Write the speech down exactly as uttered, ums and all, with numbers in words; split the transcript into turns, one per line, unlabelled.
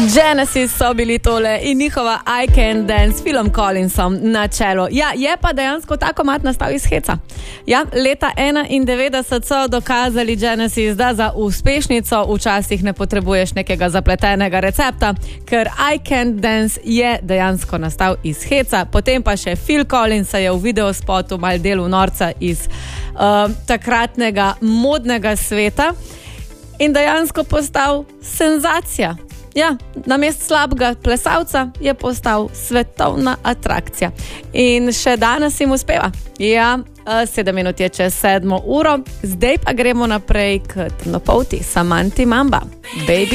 Genesis so bili tole in njihova I Can Dance, Philom Collinsom na čelo. Ja, je pa dejansko ta komad nastal iz heca. Ja, leta enaindevetdeset so dokazali Genesis, da za uspešnico včasih ne potrebuješ nekega zapletenega recepta, ker I Can Dance je dejansko nastal iz heca. Potem pa še Phil Collins se je v videospotu mal delal norca iz uh, takratnega modnega sveta in dejansko postal senzacija. Ja, namesto slabega plesalca je postal svetovna atrakcija. In še danes jim uspeva. Ja, sedem minut je čez sedmo uro, zdaj pa gremo naprej k temnopolti Samanti Mamba. Baby.